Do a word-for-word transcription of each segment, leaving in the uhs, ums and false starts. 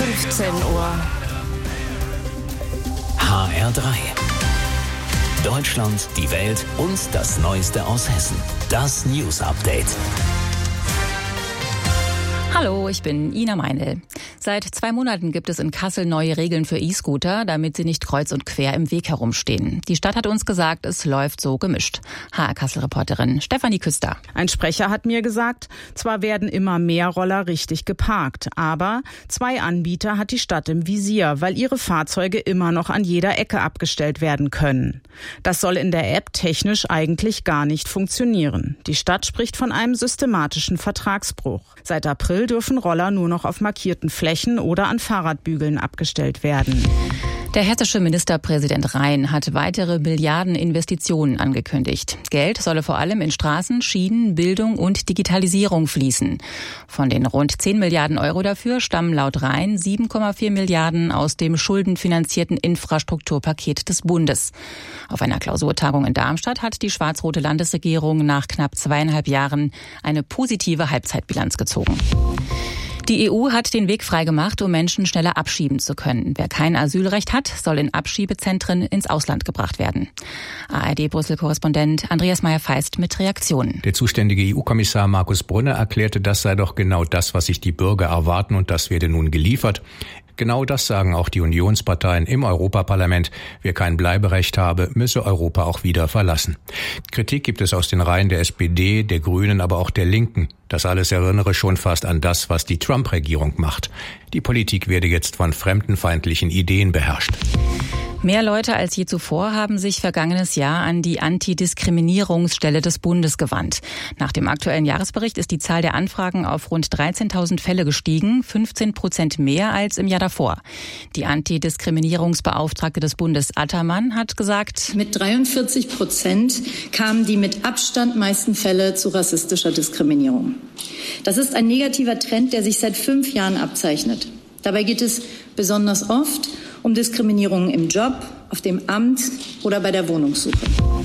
fünfzehn Uhr. H R drei. Deutschland, die Welt und das Neueste aus Hessen. Das News Update. Hallo, ich bin Ina Meinl. Seit zwei Monaten gibt es in Kassel neue Regeln für E-Scooter, damit sie nicht kreuz und quer im Weg herumstehen. Die Stadt hat uns gesagt, es läuft so gemischt. H R-Kassel-Reporterin Stefanie Küster. Ein Sprecher hat mir gesagt, zwar werden immer mehr Roller richtig geparkt, aber zwei Anbieter hat die Stadt im Visier, weil ihre Fahrzeuge immer noch an jeder Ecke abgestellt werden können. Das soll in der App technisch eigentlich gar nicht funktionieren. Die Stadt spricht von einem systematischen Vertragsbruch. Seit April dürfen Roller nur noch auf markierten Flächen oder an Fahrradbügeln abgestellt werden. Der hessische Ministerpräsident Rhein hat weitere Milliardeninvestitionen angekündigt. Geld solle vor allem in Straßen, Schienen, Bildung und Digitalisierung fließen. Von den rund zehn Milliarden Euro dafür stammen laut Rhein sieben Komma vier Milliarden aus dem schuldenfinanzierten Infrastrukturpaket des Bundes. Auf einer Klausurtagung in Darmstadt hat die schwarz-rote Landesregierung nach knapp zweieinhalb Jahren eine positive Halbzeitbilanz gezogen. Die E U hat den Weg freigemacht, um Menschen schneller abschieben zu können. Wer kein Asylrecht hat, soll in Abschiebezentren ins Ausland gebracht werden. A R D-Brüssel-Korrespondent Andreas Meyer-Feist mit Reaktionen. Der zuständige E U-Kommissar Markus Brunner erklärte, das sei doch genau das, was sich die Bürger erwarten, und das werde nun geliefert. Genau das sagen auch die Unionsparteien im Europaparlament. Wer kein Bleiberecht habe, müsse Europa auch wieder verlassen. Kritik gibt es aus den Reihen der S P D, der Grünen, aber auch der Linken. Das alles erinnere schon fast an das, was die Trump-Regierung macht. Die Politik werde jetzt von fremdenfeindlichen Ideen beherrscht. Mehr Leute als je zuvor haben sich vergangenes Jahr an die Antidiskriminierungsstelle des Bundes gewandt. Nach dem aktuellen Jahresbericht ist die Zahl der Anfragen auf rund dreizehntausend Fälle gestiegen, fünfzehn Prozent mehr als im Jahr davor. Die Antidiskriminierungsbeauftragte des Bundes Attermann hat gesagt, mit dreiundvierzig Prozent kamen die mit Abstand meisten Fälle zu rassistischer Diskriminierung. Das ist ein negativer Trend, der sich seit fünf Jahren abzeichnet. Dabei geht es besonders oft um Diskriminierung im Job, auf dem Amt oder bei der Wohnungssuche.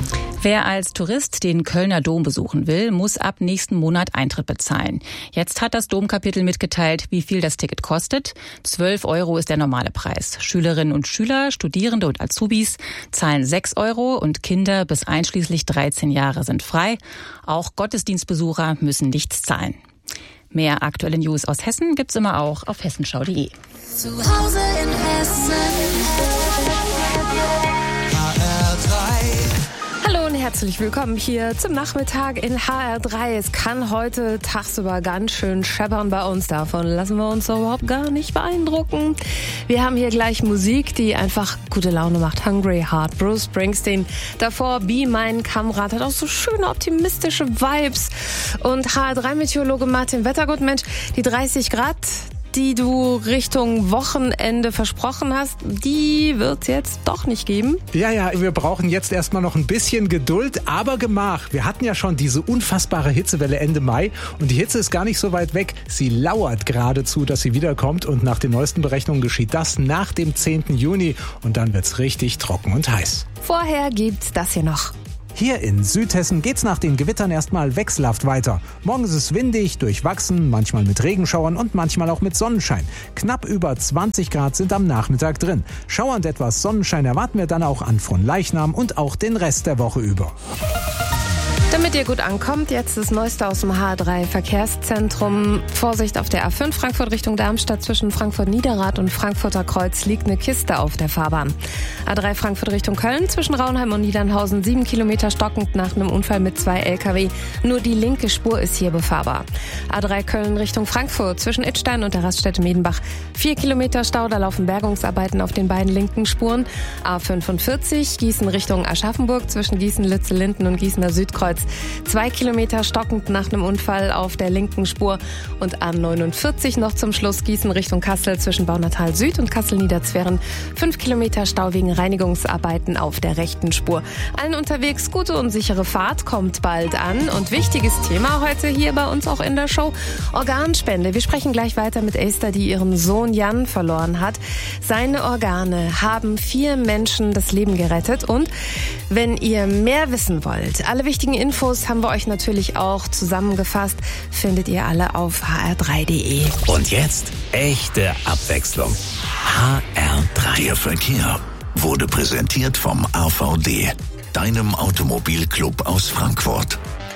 Wer als Tourist den Kölner Dom besuchen will, muss ab nächsten Monat Eintritt bezahlen. Jetzt hat das Domkapitel mitgeteilt, wie viel das Ticket kostet. zwölf Euro ist der normale Preis. Schülerinnen und Schüler, Studierende und Azubis zahlen sechs Euro und Kinder bis einschließlich dreizehn Jahre sind frei. Auch Gottesdienstbesucher müssen nichts zahlen. Mehr aktuelle News aus Hessen gibt's immer auch auf hessenschau punkt de. Zu Hause in Hessen. H R drei. Hallo und herzlich willkommen hier zum Nachmittag in H R drei. Es kann heute tagsüber ganz schön scheppern bei uns. Davon lassen wir uns überhaupt gar nicht beeindrucken. Wir haben hier gleich Musik, die einfach gute Laune macht. Hungry Heart, Bruce Springsteen. Davor Be Mein Kamerad, hat auch so schöne optimistische Vibes. Und H R drei Meteorologe Martin Wettergut, die dreißig Grad, die du Richtung Wochenende versprochen hast, die wird es jetzt doch nicht geben. Ja, ja, wir brauchen jetzt erstmal noch ein bisschen Geduld, aber Gemach. Wir hatten ja schon diese unfassbare Hitzewelle Ende Mai und die Hitze ist gar nicht so weit weg. Sie lauert geradezu, dass sie wiederkommt, und nach den neuesten Berechnungen geschieht das nach dem zehnten Juni und dann wird's richtig trocken und heiß. Vorher gibt's das hier noch. Hier in Südhessen geht's nach den Gewittern erstmal wechselhaft weiter. Morgen ist es windig, durchwachsen, manchmal mit Regenschauern und manchmal auch mit Sonnenschein. Knapp über zwanzig Grad sind am Nachmittag drin. Schauernd etwas Sonnenschein erwarten wir dann auch an Fronleichnam und auch den Rest der Woche über. Damit ihr gut ankommt, jetzt das Neueste aus dem H R drei Verkehrszentrum. Vorsicht auf der A fünf Frankfurt Richtung Darmstadt, zwischen Frankfurt-Niederrad und Frankfurter Kreuz liegt eine Kiste auf der Fahrbahn. A drei Frankfurt Richtung Köln, zwischen Raunheim und Niedernhausen, sieben Kilometer stockend nach einem Unfall mit zwei L K W. Nur die linke Spur ist hier befahrbar. A drei Köln Richtung Frankfurt, zwischen Idstein und der Raststätte Medenbach, vier Kilometer Stau, da laufen Bergungsarbeiten auf den beiden linken Spuren. A fünfundvierzig Gießen Richtung Aschaffenburg, zwischen Gießen-Lützel-Linden und Gießener Südkreuz, zwei Kilometer stockend nach einem Unfall auf der linken Spur. Und A neunundvierzig noch zum Schluss Gießen Richtung Kassel, zwischen Baunatal Süd und Kassel-Niederzweren, fünf Kilometer Stau wegen Reinigungsarbeiten auf der rechten Spur. Allen unterwegs gute und sichere Fahrt, kommt bald an. Und wichtiges Thema heute hier bei uns auch in der Show: Organspende. Wir sprechen gleich weiter mit Esther, die ihren Sohn Jan verloren hat. Seine Organe haben vier Menschen das Leben gerettet. Und wenn ihr mehr wissen wollt, alle wichtigen Infos Infos haben wir euch natürlich auch zusammengefasst. Findet ihr alle auf h r drei punkt d e. Und jetzt echte Abwechslung. H R drei. Der Verkehr wurde präsentiert vom A V D, deinem Automobilclub aus Frankfurt.